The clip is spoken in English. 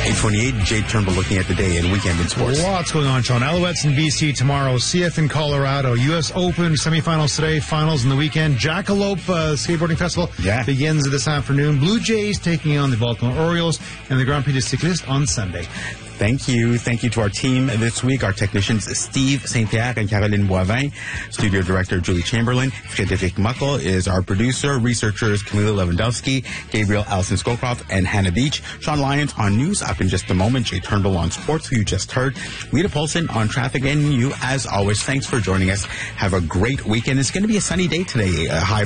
8:28, Jade Turnbull looking at the day and weekend in sports. Lots going on, Sean. Alouettes in BC tomorrow. CF in Colorado. U.S. Open semifinals today. Finals in the weekend. Jackalope Skateboarding Festival begins this afternoon. Blue Jays taking on the Baltimore Orioles and the Grand Prix de Cycliste on Sunday. Thank you. Thank you to our team this week, our technicians Steve St. Pierre and Caroline Boivin, studio director Julie Chamberlain, Frédéric Muckle is our producer, researchers Camila Lewandowski, Gabriel Allison Scowcroft, and Hannah Beach. Sean Lyons on news up in just a moment. Jay Turnbull on sports, who you just heard. Lita Polson on traffic, and you, as always, thanks for joining us. Have a great weekend. It's going to be a sunny day today. High